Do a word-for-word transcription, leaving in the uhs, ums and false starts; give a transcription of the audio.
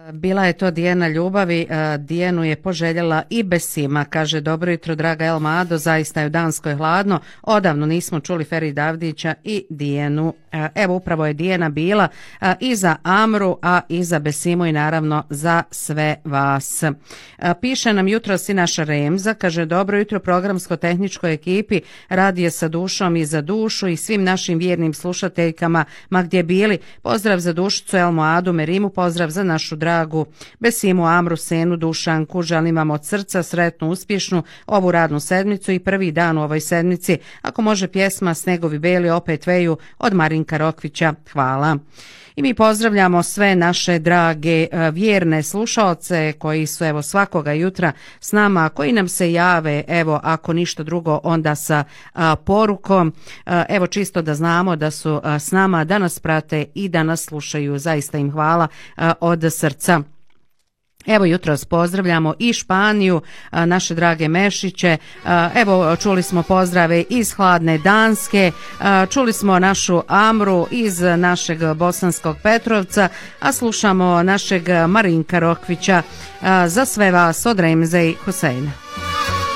Bila je to Dijana ljubavi, Dijanu je poželjela i Besima, kaže dobro jutro draga Elmado, zaista je u Danskoj hladno, odavno nismo čuli Ferida Avdića i Dijanu. Evo upravo je Dijana bila i za Amru, a i za Besimu i naravno za sve vas. Piše nam jutros i naša Remza, kaže dobro jutro programsko-tehničkoj ekipi, radije sa dušom i za dušu i svim našim vjernim slušateljkama, ma gdje bili, pozdrav za dušicu Elmo Adu Merimu, pozdrav za našu dragu Besimu, Amru, Senu, Dušanku, želim vam od srca sretnu, uspješnu ovu radnu sedmicu i prvi dan u ovoj sedmici, ako može pjesma Snegovi beli opet veju od Marinka Rokvića, hvala. I mi pozdravljamo sve naše drage vjerne slušaoce koji su evo svakoga jutra s nama, koji nam se jave, evo ako ništa drugo onda sa a, porukom, a, evo čisto da znamo da su a, s nama, da nas prate i da nas slušaju, zaista im hvala a, od srca. Evo jutros pozdravljamo i Španiju, naše drage Mešiće, evo čuli smo pozdrave iz hladne Danske, čuli smo našu Amru iz našeg Bosanskog Petrovca, a slušamo našeg Marinka Rokvića za sve vas od Remze i Huseina.